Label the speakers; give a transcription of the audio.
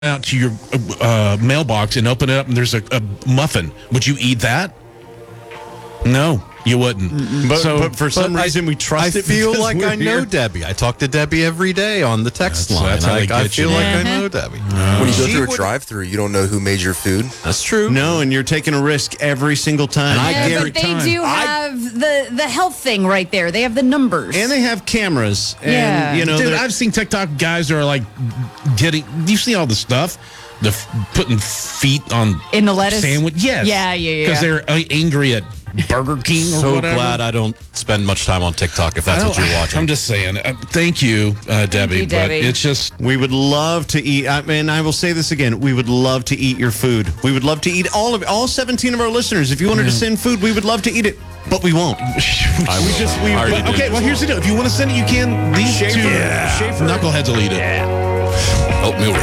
Speaker 1: out to your mailbox and open it up and there's a muffin. Would you eat that? No, you wouldn't.
Speaker 2: But for some reason, we trust it.
Speaker 3: I feel like I know
Speaker 2: here.
Speaker 3: Debbie. I talk to Debbie every day on the text line.
Speaker 1: That's how they
Speaker 3: I
Speaker 1: get you.
Speaker 3: feel like I know Debbie.
Speaker 4: When you go through a drive-through, you don't know who made your food.
Speaker 3: That's true.
Speaker 2: No, and you're taking a risk every single time.
Speaker 5: But they do have the health thing right there. They have the numbers.
Speaker 2: And they have cameras. And,
Speaker 5: Yeah.
Speaker 2: you know,
Speaker 1: Dude, I've seen TikTok guys who are like getting. You see all the stuff, putting feet on
Speaker 5: in the lettuce
Speaker 1: sandwich. Yes,
Speaker 5: yeah.
Speaker 1: Because they're angry at Burger King or
Speaker 3: So
Speaker 1: whatever.
Speaker 3: glad I don't spend much time on TikTok if that's what you're watching.
Speaker 1: I'm just saying. Thank you, Debbie. But it's just
Speaker 2: we would love to eat. And I will say this again: we would love to eat your food. We would love to eat all 17 of our listeners. If you wanted to send food, we would love to eat it, but we won't.
Speaker 1: Okay. Well, here's the deal. If you want to send it, you can. These two knuckleheads will eat it.
Speaker 3: Oatmeal